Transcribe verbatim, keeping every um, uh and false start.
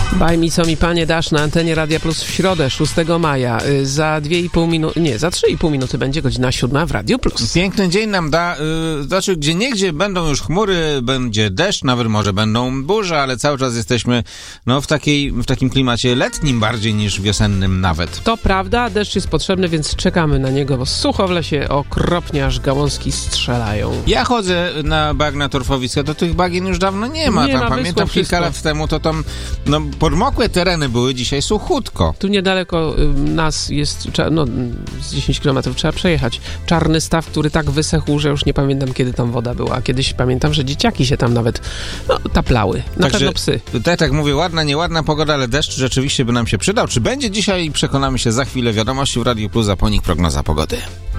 Baj mi co mi panie dasz na antenie Radia Plus w środę, szóstego maja. Za dwie i pół minuty, nie, za trzy i pół minuty będzie godzina siódma w Radiu Plus. Piękny dzień nam da, yy, znaczy gdzie niegdzie będą już chmury, będzie deszcz, nawet może będą burze, ale cały czas jesteśmy no w takiej, w takim klimacie letnim bardziej niż wiosennym nawet. To prawda, deszcz jest potrzebny, więc czekamy na niego, bo sucho w lesie okropnie, aż gałązki strzelają. Ja chodzę na bagna torfowiska, to tych bagien już dawno nie ma. Nie tam ma, pamiętam wyschło kilka wszystko. lat temu, to tam no, podmokłe tereny były, dzisiaj suchutko. Tu niedaleko y, nas jest, trza- no z dziesięć kilometrów trzeba przejechać. Czarny staw, który tak wysechł, że już nie pamiętam, kiedy tam woda była. A kiedyś pamiętam, że dzieciaki się tam nawet no, taplały. Na Także, pewno psy. Tutaj tak mówię, ładna, nieładna pogoda, ale deszcz rzeczywiście by nam się przydał. Czy będzie dzisiaj? Przekonamy się za chwilę. Wiadomości w Radiu Plus, a po nich prognoza pogody.